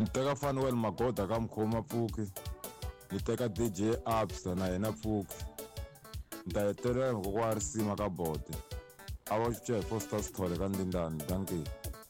Ni teka Fanuel Magoda ka Mkhoma Pfuki, ni teka DJ Absa na yena Pfuki, ni ta hetelela ngoko wa Risima ka Bote a va xuxa hi Foster Sithole ka Ndindani. Dankie.